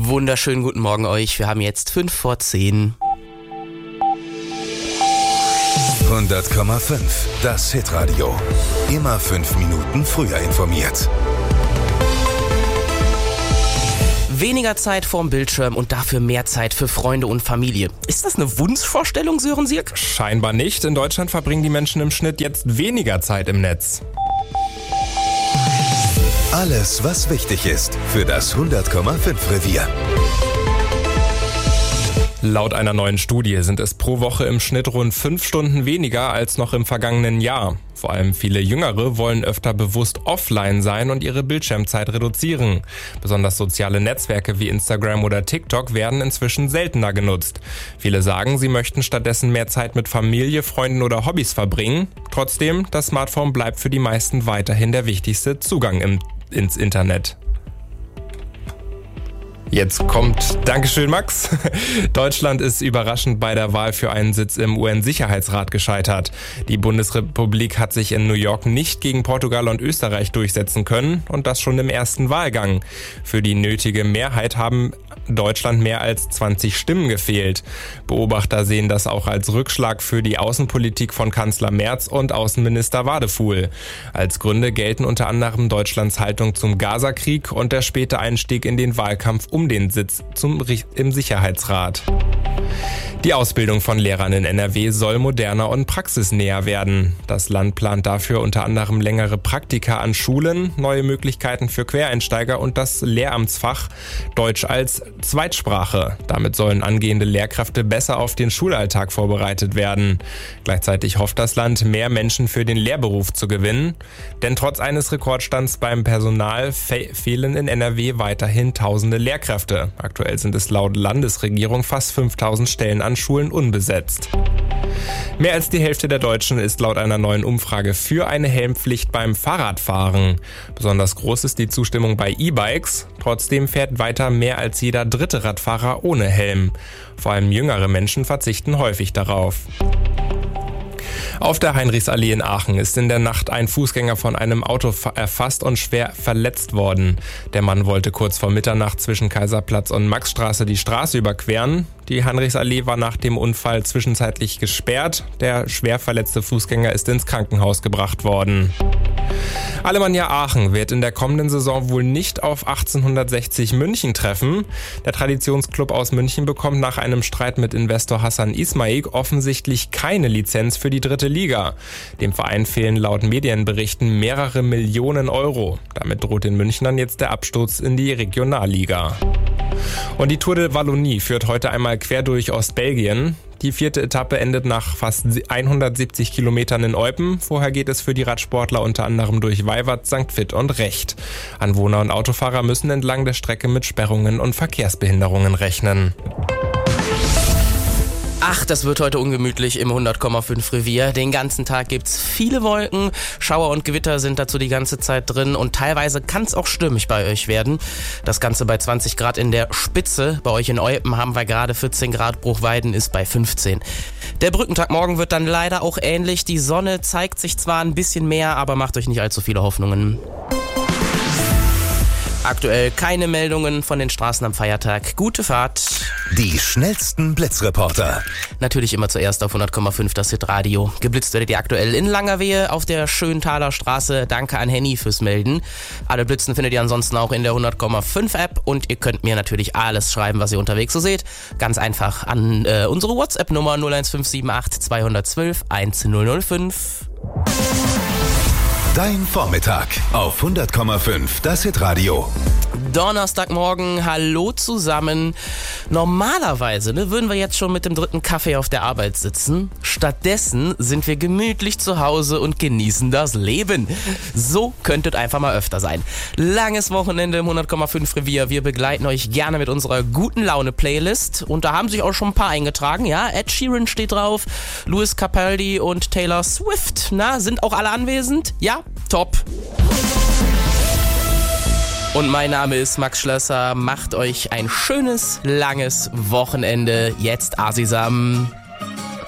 Wunderschönen guten Morgen euch. Wir haben jetzt 5:10. 100,5. Das Hitradio. Immer 5 Minuten früher informiert. Weniger Zeit vorm Bildschirm und dafür mehr Zeit für Freunde und Familie. Ist das eine Wunschvorstellung, Sören Sierk? Scheinbar nicht. In Deutschland verbringen die Menschen im Schnitt jetzt weniger Zeit im Netz. Alles, was wichtig ist für das 100,5 Revier. Laut einer neuen Studie sind es pro Woche im Schnitt rund 5 Stunden weniger als noch im vergangenen Jahr. Vor allem viele Jüngere wollen öfter bewusst offline sein und ihre Bildschirmzeit reduzieren. Besonders soziale Netzwerke wie Instagram oder TikTok werden inzwischen seltener genutzt. Viele sagen, sie möchten stattdessen mehr Zeit mit Familie, Freunden oder Hobbys verbringen. Trotzdem, das Smartphone bleibt für die meisten weiterhin der wichtigste Zugang ins Internet. Jetzt kommt, Dankeschön Max, Deutschland ist überraschend bei der Wahl für einen Sitz im UN-Sicherheitsrat gescheitert. Die Bundesrepublik hat sich in New York nicht gegen Portugal und Österreich durchsetzen können und das schon im ersten Wahlgang. Für die nötige Mehrheit haben Deutschland mehr als 20 Stimmen gefehlt. Beobachter sehen das auch als Rückschlag für die Außenpolitik von Kanzler Merz und Außenminister Wadefuhl. Als Gründe gelten unter anderem Deutschlands Haltung zum Gaza-Krieg und der späte Einstieg in den Wahlkampf um den Sitz im Sicherheitsrat. Die Ausbildung von Lehrern in NRW soll moderner und praxisnäher werden. Das Land plant dafür unter anderem längere Praktika an Schulen, neue Möglichkeiten für Quereinsteiger und das Lehramtsfach Deutsch als Zweitsprache. Damit sollen angehende Lehrkräfte besser auf den Schulalltag vorbereitet werden. Gleichzeitig hofft das Land, mehr Menschen für den Lehrberuf zu gewinnen. Denn trotz eines Rekordstands beim Personal fehlen in NRW weiterhin tausende Lehrkräfte. Aktuell sind es laut Landesregierung fast 5000 Stellen an Schulen unbesetzt. Mehr als die Hälfte der Deutschen ist laut einer neuen Umfrage für eine Helmpflicht beim Fahrradfahren. Besonders groß ist die Zustimmung bei E-Bikes. Trotzdem fährt weiter mehr als jeder dritte Radfahrer ohne Helm. Vor allem jüngere Menschen verzichten häufig darauf. Auf der Heinrichsallee in Aachen ist in der Nacht ein Fußgänger von einem Auto erfasst und schwer verletzt worden. Der Mann wollte kurz vor Mitternacht zwischen Kaiserplatz und Maxstraße die Straße überqueren. Die Heinrichsallee war nach dem Unfall zwischenzeitlich gesperrt. Der schwer verletzte Fußgänger ist ins Krankenhaus gebracht worden. Alemannia Aachen wird in der kommenden Saison wohl nicht auf 1860 München treffen. Der Traditionsclub aus München bekommt nach einem Streit mit Investor Hassan Ismail offensichtlich keine Lizenz für die 3. Liga. Dem Verein fehlen laut Medienberichten mehrere Millionen Euro. Damit droht den Münchnern jetzt der Absturz in die Regionalliga. Und die Tour de Wallonie führt heute einmal quer durch Ostbelgien. Die 4. Etappe endet nach fast 170 Kilometern in Eupen. Vorher geht es für die Radsportler unter anderem durch Weiwart, St. Vith und Recht. Anwohner und Autofahrer müssen entlang der Strecke mit Sperrungen und Verkehrsbehinderungen rechnen. Ach, das wird heute ungemütlich im 100,5 Revier. Den ganzen Tag gibt's viele Wolken, Schauer und Gewitter sind dazu die ganze Zeit drin und teilweise kann's auch stürmisch bei euch werden. Das Ganze bei 20 Grad in der Spitze. Bei euch in Eupen haben wir gerade 14 Grad, Bruchweiden ist bei 15. Der Brückentag morgen wird dann leider auch ähnlich. Die Sonne zeigt sich zwar ein bisschen mehr, aber macht euch nicht allzu viele Hoffnungen. Aktuell keine Meldungen von den Straßen am Feiertag. Gute Fahrt. Die schnellsten Blitzreporter. Natürlich immer zuerst auf 100,5 das Hitradio. Geblitzt werdet ihr aktuell in Langerwehe auf der Schönthaler Straße. Danke an Henny fürs Melden. Alle Blitzen findet ihr ansonsten auch in der 100,5 App und ihr könnt mir natürlich alles schreiben, was ihr unterwegs so seht. Ganz einfach an unsere WhatsApp-Nummer 01578 212 1005. Dein Vormittag auf 100,5 das Hitradio. Donnerstagmorgen, hallo zusammen. Normalerweise würden wir jetzt schon mit dem 3. Kaffee auf der Arbeit sitzen. Stattdessen sind wir gemütlich zu Hause und genießen das Leben. So könnte es einfach mal öfter sein. Langes Wochenende im 100,5 Revier. Wir begleiten euch gerne mit unserer guten Laune-Playlist. Und da haben sich auch schon ein paar eingetragen. Ja, Ed Sheeran steht drauf, Lewis Capaldi und Taylor Swift. Na, sind auch alle anwesend? Ja, top. Und mein Name ist Max Schlösser. Macht euch ein schönes, langes Wochenende. Jetzt Asisam.